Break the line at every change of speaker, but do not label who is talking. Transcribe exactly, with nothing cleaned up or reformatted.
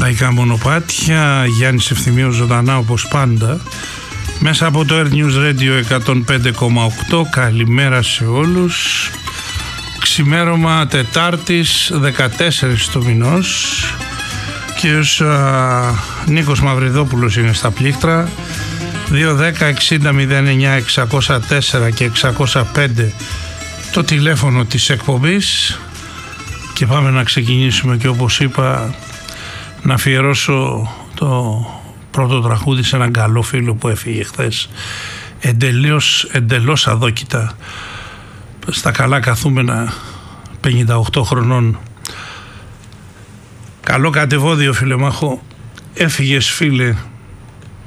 Λαϊκά μονοπάτια, Γιάννης Ευθυμίος ζωντανά όπως πάντα μέσα από το Air News Radio εκατόν πέντε κόμμα οκτώ. Καλημέρα σε όλους. Ξημέρωμα Τετάρτης δεκατέσσερις του μηνός. Κύριος α, Νίκος Μαυριδόπουλος είναι στα πλήκτρα. Δύο δέκα εξήντα μηδέν εννιά εξακόσια τέσσερα και εξακόσια πέντε το τηλέφωνο της εκπομπής. Και πάμε να ξεκινήσουμε, και όπως είπα να αφιερώσω το πρώτο τραγούδι σε έναν καλό φίλο που έφυγε χθες εντελώς, εντελώς αδόκητα, στα καλά καθούμενα, πενήντα οκτώ χρονών. Καλό κατεβόδιο, φίλε Μάχο. Έφυγες, φίλε,